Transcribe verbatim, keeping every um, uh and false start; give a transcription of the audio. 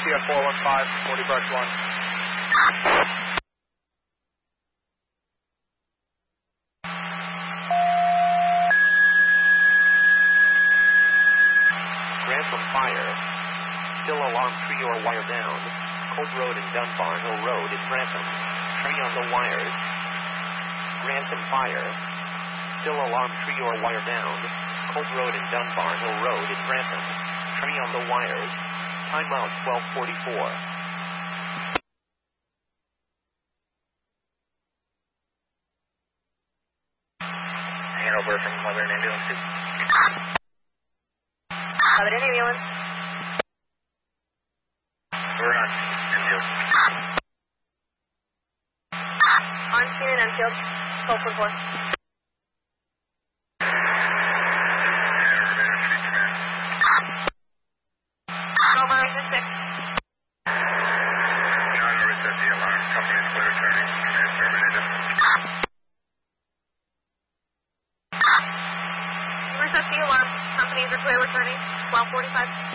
C F four one five, forty Brush one. Grantham Fire. Still alarm tree or wire down. Cold Road and Dunbar Hill Road in Grantham. Tree on the wires. Grantham Fire. Still alarm tree or wire down. Cold Road and Dunbar Hill Road in Grantham. Tree on the wires. Timeout twelve forty-four. Hanover from Southern Ambulance two. Southern Ambulance. We're on Enfield. On scene in Enfield. twelve forty-four. Over exit six. John, reset the alarm. Company is clear returning. Is terminated. Reset the alarm. Companies are clear returning. twelve forty-five.